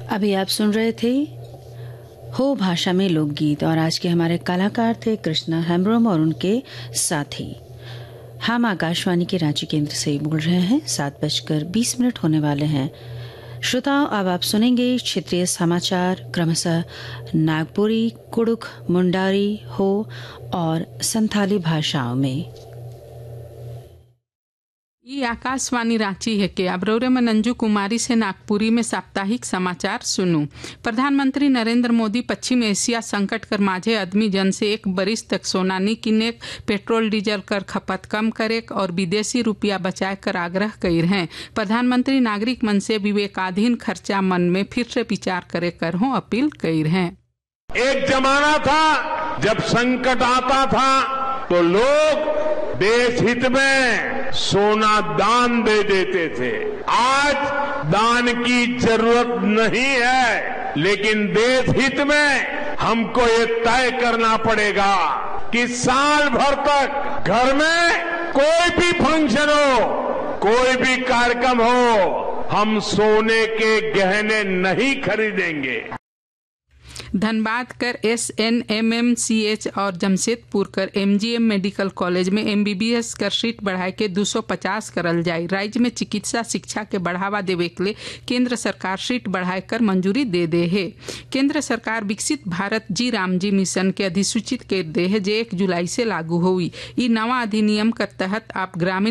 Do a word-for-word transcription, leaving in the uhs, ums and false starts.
अभी आप सुन रहे थे हो भाषा में लोकगीत और आज के हमारे कलाकार थे कृष्णा हेम्ब्रोम और उनके साथी। हम आकाशवाणी के रांची केंद्र से बोल रहे हैं। सात बजकर बीस मिनट होने वाले हैं। श्रोताओं, अब आप सुनेंगे क्षेत्रीय समाचार क्रमशः नागपुरी, कुड़ुख, मुंडारी, हो और संथाली भाषाओं में। ये आकाशवाणी रांची है के अब्रोरे में नंजू कुमारी से नागपुरी में साप्ताहिक समाचार सुनू। प्रधानमंत्री नरेंद्र मोदी पश्चिम एशिया संकट कर माझे आदमी जन से एक बरिस तक सोना नी किने, पेट्रोल डीजल कर खपत कम करे और विदेशी रुपया बचाए कर आग्रह कर हैं। प्रधानमंत्री नागरिक मन से विवेकाधीन खर्चा मन में फिर से विचार करे कर हो अपील कर हैं। एक जमाना था जब संकट आता था तो लोग देश हित में सोना दान दे देते थे। आज दान की जरूरत नहीं है, लेकिन देश हित में हमको ये तय करना पड़ेगा कि साल भर तक घर में कोई भी फंक्शन हो, कोई भी कार्यक्रम हो, हम सोने के गहने नहीं खरीदेंगे। धनबाद कर S N M M C H और जमशेदपुर कर M G M medical college में एम बी बी एस कर सीट बढ़ाए के दो सौ पचास करल जाए। राज्य में चिकित्सा शिक्षा के बढ़ावा देवे के लिए केंद्र सरकार सीट बढ़ाए कर मंजूरी दे दे है। केंद्र सरकार विकसित भारत जी राम जी मिशन के अधिसूचित कर दे है, जो एक जुलाई से लागू हुई। ये नवा अधिनियम के तहत आप ग्रामीण